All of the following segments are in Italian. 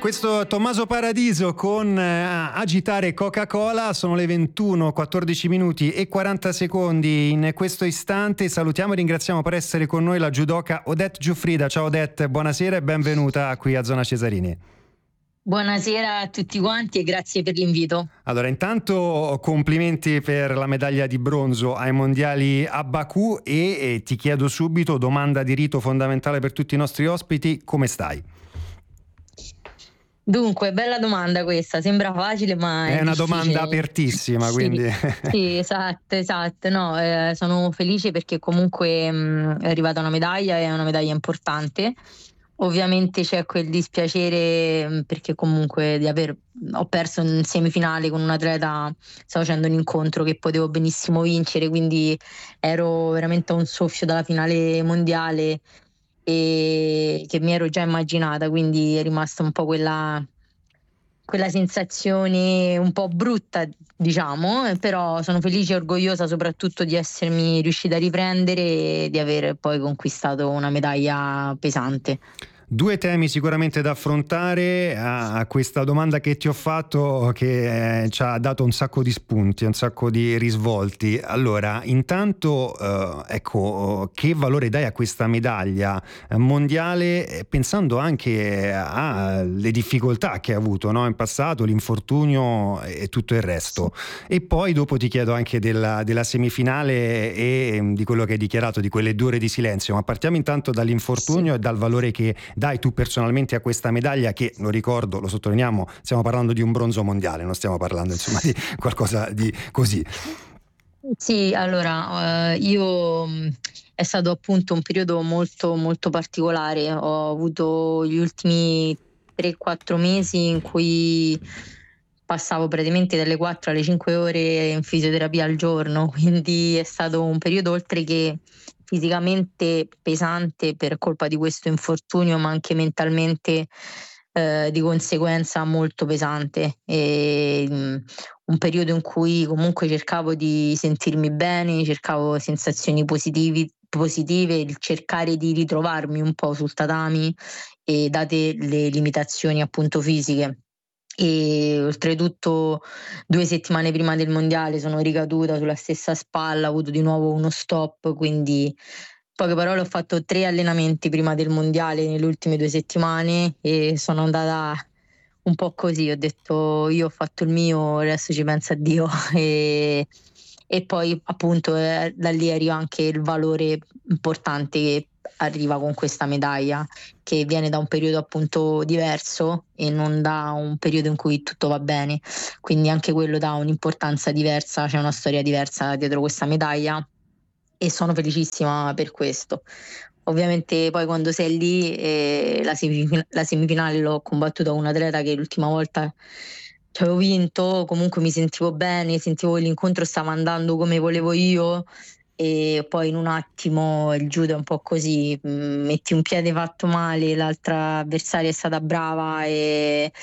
Questo Tommaso Paradiso con Agitare Coca-Cola. Sono le 21, 14 minuti e 40 secondi in questo istante. Salutiamo e ringraziamo per essere con noi la judoka Odette Giuffrida. Ciao Odette, buonasera e benvenuta qui a Zona Cesarini. Buonasera a tutti quanti e grazie per l'invito. Allora, intanto complimenti per la medaglia di bronzo ai mondiali a Baku e ti chiedo subito, domanda di rito fondamentale per tutti i nostri ospiti, come stai? Dunque, bella domanda questa, sembra facile ma è una difficile. Domanda apertissima, sì, quindi sì, esatto. No, sono felice perché comunque è arrivata una medaglia, è una medaglia importante. Ovviamente c'è quel dispiacere perché comunque ho perso in semifinale con un atleta, stavo facendo un incontro che potevo benissimo vincere, quindi ero veramente a un soffio dalla finale mondiale e che mi ero già immaginata, quindi è rimasta un po' quella sensazione un po' brutta, diciamo, però sono felice e orgogliosa soprattutto di essermi riuscita a riprendere e di aver poi conquistato una medaglia pesante. Due temi sicuramente da affrontare a questa domanda che ti ho fatto, che ci ha dato un sacco di spunti, un sacco di risvolti. Allora, intanto, che valore dai a questa medaglia mondiale, pensando anche alle difficoltà che hai avuto, no? In passato, l'infortunio e tutto il resto. E poi dopo ti chiedo anche della semifinale e di quello che hai dichiarato, di quelle 2 ore di silenzio, ma partiamo intanto dall'infortunio e dal valore che dai tu personalmente a questa medaglia che, lo ricordo, lo sottolineiamo, stiamo parlando di un bronzo mondiale, non stiamo parlando insomma di qualcosa di così. Sì, allora è stato appunto un periodo molto molto particolare. Ho avuto gli ultimi 3-4 mesi in cui passavo praticamente dalle 4 alle 5 ore in fisioterapia al giorno, quindi è stato un periodo oltre che fisicamente pesante per colpa di questo infortunio, ma anche mentalmente di conseguenza molto pesante. Un periodo in cui comunque cercavo di sentirmi bene, cercavo sensazioni positive, il cercare di ritrovarmi un po' sul tatami e date le limitazioni appunto fisiche. E oltretutto 2 settimane prima del mondiale sono ricaduta sulla stessa spalla, ho avuto di nuovo uno stop, quindi in poche parole ho fatto 3 allenamenti prima del mondiale nelle ultime 2 settimane e sono andata un po' così, ho detto io ho fatto il mio, adesso ci pensa Dio e poi appunto da lì arriva anche il valore importante che arriva con questa medaglia, che viene da un periodo appunto diverso e non da un periodo in cui tutto va bene, quindi anche quello dà un'importanza diversa, c'è una storia diversa dietro questa medaglia e sono felicissima per questo. Ovviamente poi quando sei lì la semifinale l'ho combattuta con un atleta che l'ultima volta ci avevo vinto, comunque mi sentivo bene, sentivo che l'incontro stava andando come volevo io e poi in un attimo il judo è un po' così, metti un piede fatto male, l'altra avversaria è stata brava e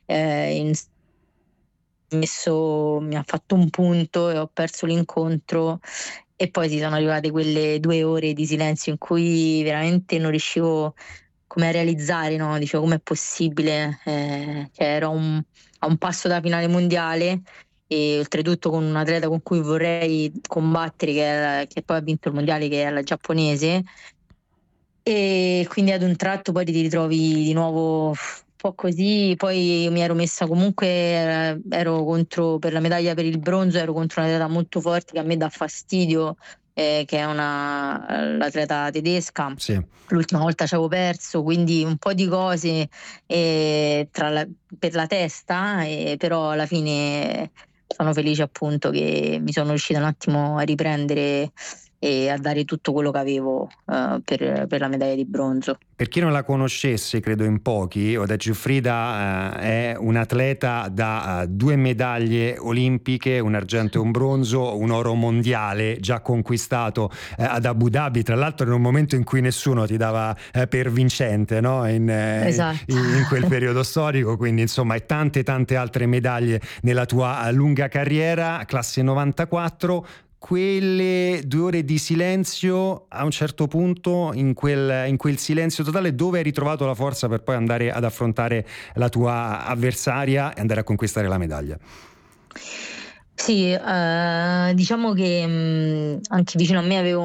mi ha fatto un punto e ho perso l'incontro e poi si sono arrivate quelle 2 ore di silenzio in cui veramente non riuscivo come a realizzare, no? Dicevo com'è possibile, ero a un passo da finale mondiale e oltretutto con un atleta con cui vorrei combattere che poi ha vinto il mondiale, che è la giapponese, e quindi ad un tratto poi ti ritrovi di nuovo un po' così. Poi mi ero messa comunque, ero contro per la medaglia per il bronzo, ero contro un'atleta molto forte che a me dà fastidio, che è l'atleta tedesca. Sì. L'ultima volta ci avevo perso, quindi un po' di cose per la testa, però alla fine sono felice appunto che mi sono riuscita un attimo a riprendere e a dare tutto quello che avevo per la medaglia di bronzo. Per chi non la conoscesse, credo in pochi, Odette Giuffrida è un atleta da 2 medaglie olimpiche, un argento e un bronzo, un oro mondiale già conquistato ad Abu Dhabi, tra l'altro in un momento in cui nessuno ti dava per vincente, no? Esatto. in quel periodo storico, quindi insomma e tante altre medaglie nella tua lunga carriera, classe 94. quelle 2 ore di silenzio, a un certo punto, in quel silenzio totale, dove hai ritrovato la forza per poi andare ad affrontare la tua avversaria e andare a conquistare la medaglia? Sì, diciamo che anche vicino a me avevo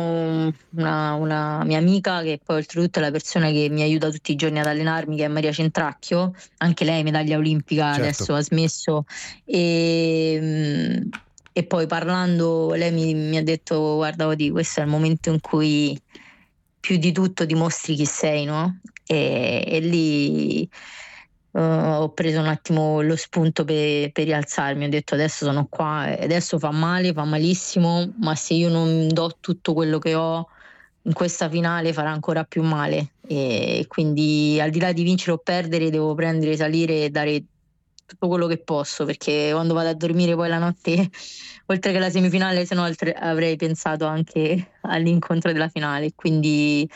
una mia amica che poi oltretutto è la persona che mi aiuta tutti i giorni ad allenarmi, che è Maria Centracchio, anche lei medaglia olimpica, Certo. adesso ha smesso e, e poi parlando lei mi ha detto guarda Odi, questo è il momento in cui più di tutto dimostri chi sei, no? E lì ho preso un attimo lo spunto per rialzarmi, ho detto adesso sono qua, e adesso fa male, fa malissimo, ma se io non do tutto quello che ho in questa finale farà ancora più male e quindi al di là di vincere o perdere devo prendere, salire e dare tutto quello che posso, perché quando vado a dormire poi la notte oltre che la semifinale, se no avrei pensato anche all'incontro della finale, quindi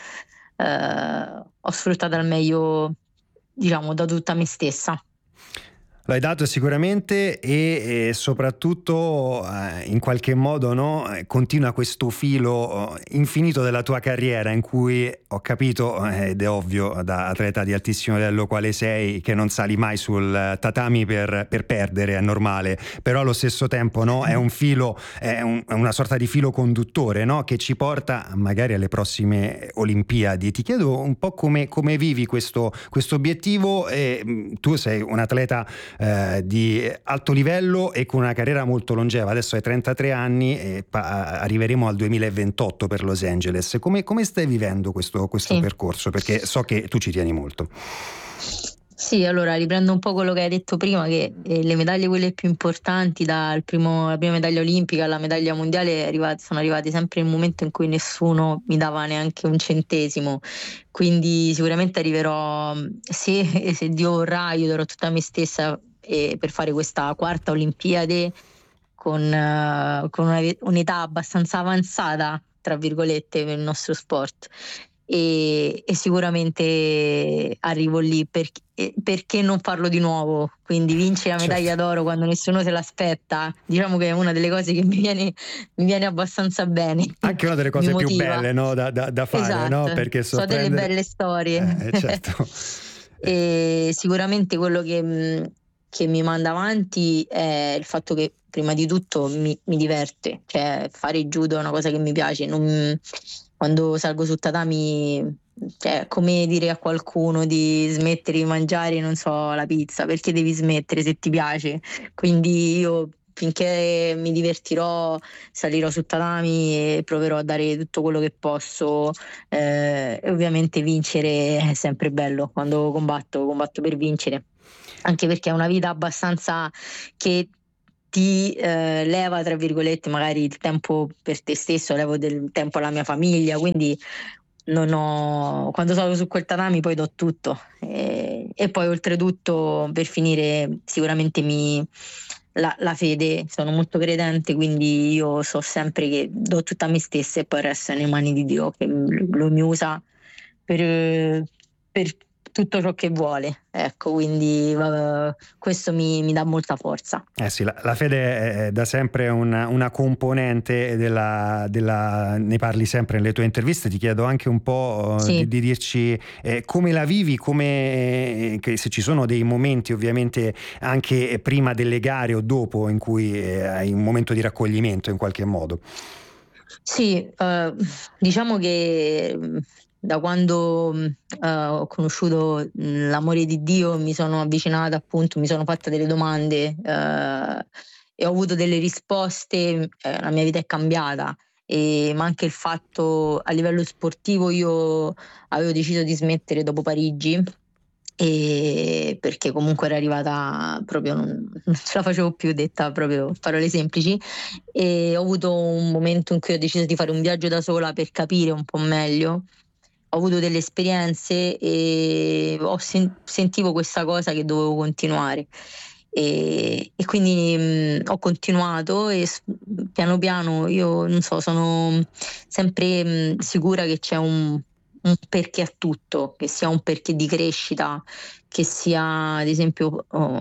ho sfruttato al meglio, diciamo, da tutta me stessa. L'hai dato sicuramente e soprattutto in qualche modo, no, continua questo filo infinito della tua carriera in cui ho capito, ed è ovvio da atleta di altissimo livello quale sei, che non sali mai sul tatami per perdere, è normale, però allo stesso tempo, no, è un filo, è una sorta di filo conduttore, no, che ci porta magari alle prossime Olimpiadi. Ti chiedo un po' come vivi questo obiettivo. Tu sei un atleta di alto livello e con una carriera molto longeva, adesso hai 33 anni e arriveremo al 2028 per Los Angeles. Come stai vivendo questo Sì. percorso? Perché so che tu ci tieni molto. Sì, allora riprendo un po' quello che hai detto prima, che le medaglie quelle più importanti, la prima medaglia olimpica alla medaglia mondiale, sono arrivate sempre in un momento in cui nessuno mi dava neanche un centesimo, quindi sicuramente arriverò, se Dio vorrà, io darò tutta me stessa per fare questa quarta Olimpiade con un'età abbastanza avanzata, tra virgolette, per il nostro sport. E sicuramente arrivo lì perché non farlo di nuovo, quindi vincere la medaglia Certo. d'oro quando nessuno se l'aspetta, diciamo che è una delle cose che mi viene abbastanza bene. Anche una delle Mi cose più motiva. belle, no, da fare, no? Esatto, Perché so delle sorprendere, belle storie. certo. E sicuramente quello che mi manda avanti è il fatto che prima di tutto mi diverte, cioè fare judo è una cosa che mi piace. Quando salgo su tatami, cioè, è come dire a qualcuno di smettere di mangiare, non so, la pizza, perché devi smettere se ti piace? Quindi io finché mi divertirò, salirò su tatami e proverò a dare tutto quello che posso. E ovviamente vincere è sempre bello, quando combatto per vincere, anche perché è una vita abbastanza che ti leva, tra virgolette, magari il tempo per te stesso, levo del tempo alla mia famiglia, quindi quando sono su quel tatami poi do tutto. E poi oltretutto, per finire, sicuramente la fede, sono molto credente, quindi io so sempre che do tutta me stessa e poi il resto è nelle mani di Dio, che lo mi usa per tutto ciò che vuole. Ecco, quindi questo mi dà molta forza. Sì, la fede è da sempre una componente ne parli sempre nelle tue interviste. Ti chiedo anche un po' Sì. di dirci come la vivi, che se ci sono dei momenti ovviamente anche prima delle gare o dopo in cui hai un momento di raccoglimento in qualche modo. Sì, diciamo che da quando ho conosciuto l'amore di Dio mi sono avvicinata, appunto, mi sono fatta delle domande e ho avuto delle risposte, la mia vita è cambiata. Ma anche il fatto a livello sportivo io avevo deciso di smettere dopo Parigi. Perché comunque era arrivata proprio, non ce la facevo più, detta proprio parole semplici, e ho avuto un momento in cui ho deciso di fare un viaggio da sola per capire un po' meglio. Ho avuto delle esperienze e sentivo questa cosa che dovevo continuare. E quindi ho continuato e piano piano, io non so, sono sempre sicura che c'è un perché a tutto, che sia un perché di crescita, che sia ad esempio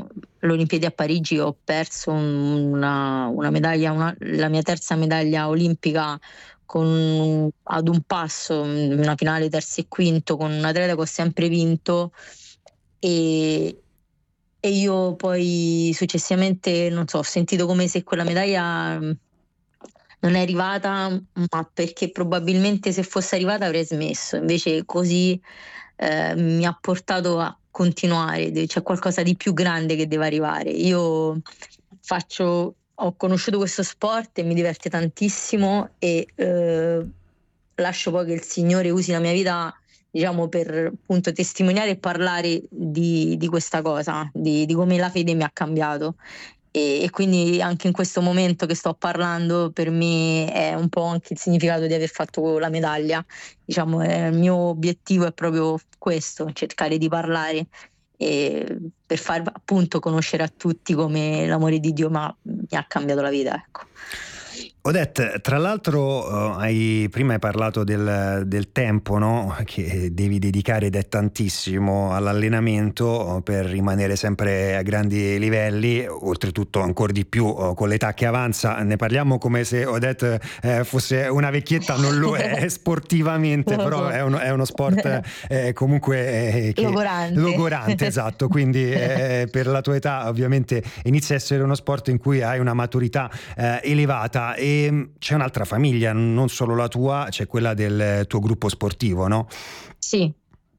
alle Olimpiadi a Parigi ho perso una medaglia, la mia terza medaglia olimpica ad un passo, una finale terzo e quinto con un atleta che ho sempre vinto, e io poi successivamente, non so, ho sentito come se quella medaglia non è arrivata, ma perché probabilmente se fosse arrivata avrei smesso. Invece così mi ha portato a continuare. C'è qualcosa di più grande che deve arrivare. Io ho conosciuto questo sport e mi diverte tantissimo, e lascio poi che il Signore usi la mia vita, diciamo, per appunto testimoniare e parlare di questa cosa, di come la fede mi ha cambiato. E quindi anche in questo momento che sto parlando, per me è un po' anche il significato di aver fatto la medaglia. Diciamo, il mio obiettivo è proprio questo, cercare di parlare, per far appunto conoscere a tutti come l'amore di Dio mi ha cambiato la vita, ecco. Odette, tra l'altro prima hai parlato del tempo, no? Che devi dedicare, ed è tantissimo, all'allenamento per rimanere sempre a grandi livelli, oltretutto ancora di più con l'età che avanza. Ne parliamo come se Odette fosse una vecchietta, non lo è sportivamente, però è uno sport comunque logorante, esatto, quindi per la tua età ovviamente inizia a essere uno sport in cui hai una maturità elevata. E c'è un'altra famiglia, non solo la tua, c'è quella del tuo gruppo sportivo, no? Sì,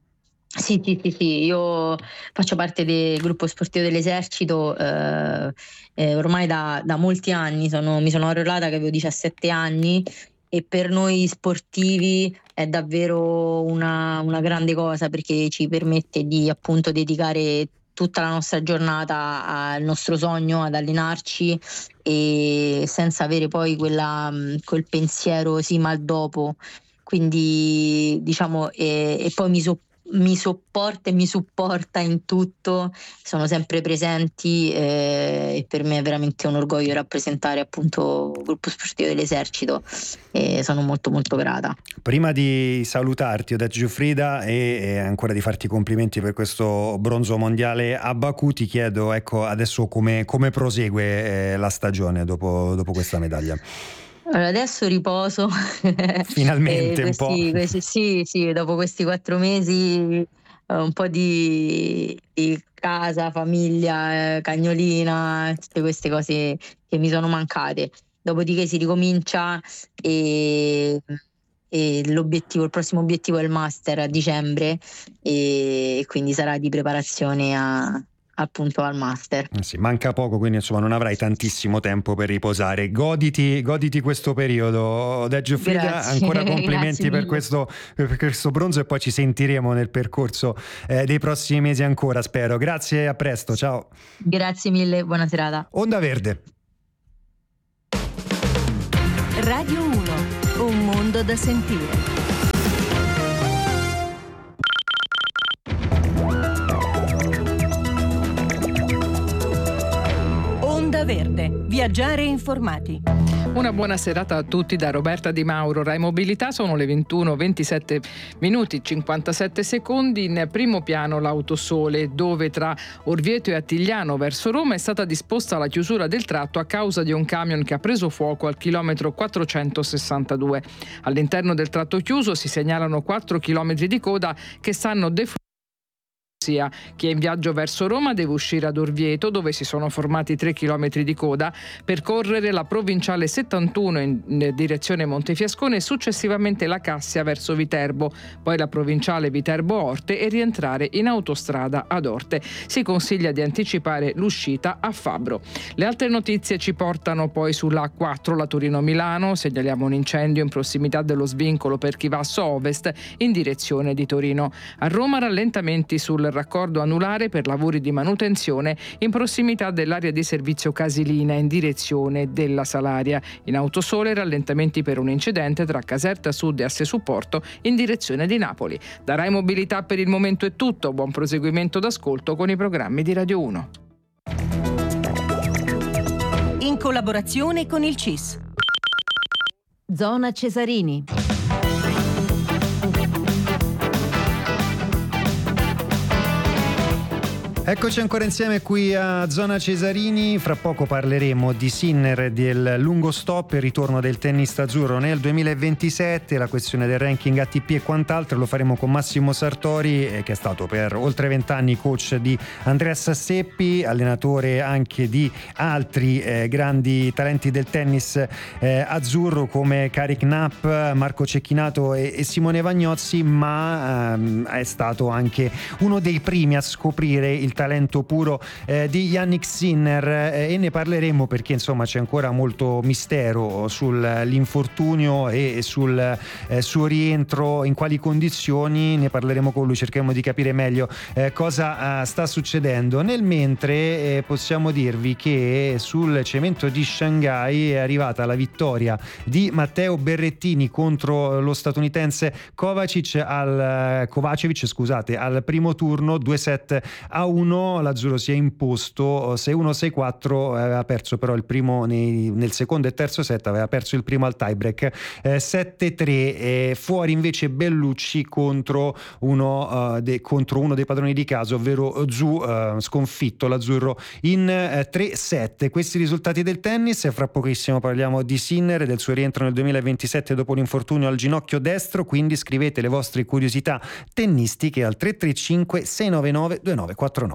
io faccio parte del gruppo sportivo dell'Esercito ormai da molti anni. Mi sono arruolata che avevo 17 anni, e per noi sportivi è davvero una grande cosa, perché ci permette di appunto dedicare tutta la nostra giornata al nostro sogno, ad allenarci, e senza avere poi quel pensiero sì ma il dopo. Quindi diciamo, e poi mi sopporta e mi supporta in tutto, sono sempre presenti, e per me è veramente un orgoglio rappresentare appunto il gruppo sportivo dell'Esercito, e sono molto molto grata. Prima di salutarti, Odette Giuffrida, e ancora di farti complimenti per questo bronzo mondiale a Baku, ti chiedo, ecco, adesso come prosegue la stagione dopo questa medaglia? Allora, adesso riposo finalmente un po'. Sì, dopo questi 4 mesi un po' di casa, famiglia, cagnolina, tutte queste cose che mi sono mancate. Dopodiché si ricomincia, e il prossimo obiettivo è il master a dicembre, e quindi sarà di preparazione appunto al master. Sì, manca poco, quindi insomma non avrai tantissimo tempo per riposare. Goditi questo periodo, Odette Giuffrida. Ancora complimenti per questo bronzo, e poi ci sentiremo nel percorso dei prossimi mesi ancora, spero. Grazie, a presto, ciao. Grazie mille, buona serata. Onda Verde. Radio 1, un mondo da sentire. Verde, viaggiare informati. Una buona serata a tutti da Roberta Di Mauro. Rai Mobilità, sono le 21:27 minuti 57 secondi. In primo piano l'Autosole, dove tra Orvieto e Attigliano verso Roma è stata disposta la chiusura del tratto a causa di un camion che ha preso fuoco al chilometro 462. All'interno del tratto chiuso si segnalano 4 chilometri di coda che stanno chi è in viaggio verso Roma deve uscire ad Orvieto, dove si sono formati 3 chilometri di coda, percorrere la provinciale 71 in direzione Montefiascone e successivamente la Cassia verso Viterbo, poi la provinciale Viterbo-Orte e rientrare in autostrada ad Orte. Si consiglia di anticipare l'uscita a Fabbro. Le altre notizie ci portano poi sulla A4, la Torino-Milano. Segnaliamo un incendio in prossimità dello svincolo per Chivasso Ovest in direzione di Torino. A Roma rallentamenti sul raccordo anulare per lavori di manutenzione in prossimità dell'area di servizio Casilina in direzione della Salaria. In Autosole rallentamenti per un incidente tra Caserta Sud e Asse Supporto in direzione di Napoli. Da Rai Mobilità per il momento è tutto. Buon proseguimento d'ascolto con i programmi di Radio 1. In collaborazione con il CIS. Zona Cesarini. Eccoci ancora insieme qui a Zona Cesarini. Fra poco parleremo di Sinner, del lungo stop e il ritorno del tennista azzurro nel 2027, la questione del ranking ATP e quant'altro. Lo faremo con Massimo Sartori, che è stato per oltre 20 anni coach di Andrea Sasseppi, allenatore anche di altri grandi talenti del tennis azzurro come Karik Knapp, Marco Cecchinato e Simone Vagnozzi, ma è stato anche uno dei primi a scoprire il talento puro di Jannik Sinner, e ne parleremo perché insomma c'è ancora molto mistero sull'infortunio e sul suo rientro, in quali condizioni. Ne parleremo con lui, cercheremo di capire meglio cosa sta succedendo. Nel mentre possiamo dirvi che sul cemento di Shanghai è arrivata la vittoria di Matteo Berrettini contro lo statunitense Kovacevic al primo turno, 2-7-1. L'azzurro si è imposto 6-1, 6-4, aveva perso però il primo nel secondo e terzo set, aveva perso il primo al tiebreak 7-3. Fuori invece Bellucci contro uno dei padroni di casa, ovvero Zhu, sconfitto l'azzurro in 3-7. Questi risultati del tennis. Fra pochissimo parliamo di Sinner e del suo rientro nel 2027 dopo l'infortunio al ginocchio destro, quindi scrivete le vostre curiosità tennistiche al 335 699 2949.